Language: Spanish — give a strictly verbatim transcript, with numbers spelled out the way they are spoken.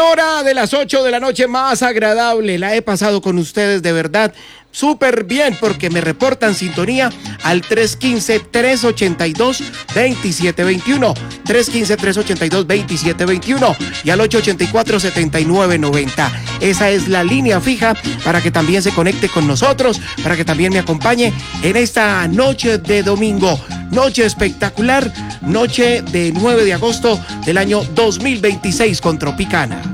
Hora de las ocho de la noche más agradable. La he pasado con ustedes de verdad súper bien porque me reportan sintonía al tres uno cinco, tres ocho dos, dos siete dos uno, tres uno cinco, tres ocho dos, dos siete dos uno y al ocho ocho cuatro, siete nueve nueve cero. Esa es la línea fija para que también se conecte con nosotros, para que también me acompañe en esta noche de domingo. Noche espectacular, noche de nueve de agosto del año dos mil veintiséis con Tropicana.